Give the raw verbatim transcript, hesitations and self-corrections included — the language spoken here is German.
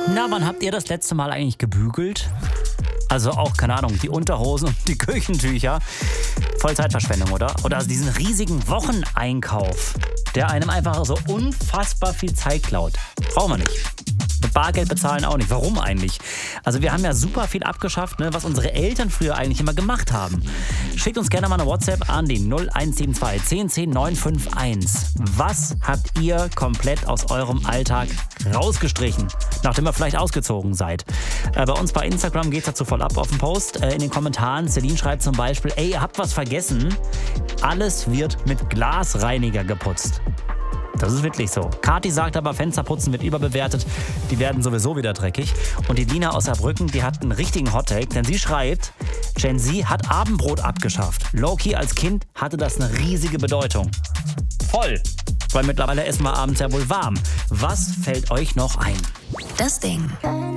Na, wann habt ihr das letzte Mal eigentlich gebügelt? Also auch, keine Ahnung, die Unterhosen und die Küchentücher. Vollzeitverschwendung, oder? Oder also diesen riesigen Wocheneinkauf, der einem einfach so unfassbar viel Zeit klaut. Brauchen wir nicht. Mit Bargeld bezahlen auch nicht. Warum eigentlich? Also wir haben ja super viel abgeschafft, ne, was unsere Eltern früher eigentlich immer gemacht haben. Schickt uns gerne mal eine WhatsApp an die null eins sieben zwei zehn zehn neun fünf eins. Was habt ihr komplett aus eurem Alltag rausgestrichen, nachdem ihr vielleicht ausgezogen seid? Äh, bei uns bei Instagram geht's dazu voll ab auf dem Post. Äh, in den Kommentaren, Celine schreibt zum Beispiel, ey, ihr habt was vergessen. Alles wird mit Glasreiniger geputzt. Das ist wirklich so. Kathi sagt aber, Fensterputzen wird überbewertet. Die werden sowieso wieder dreckig. Und die Lina aus Saarbrücken, die hat einen richtigen Hottake, denn sie schreibt, Gen Z hat Abendbrot abgeschafft. Low-key als Kind hatte das eine riesige Bedeutung. Voll. Weil mittlerweile essen wir abends ja wohl warm. Was fällt euch noch ein? Das Ding.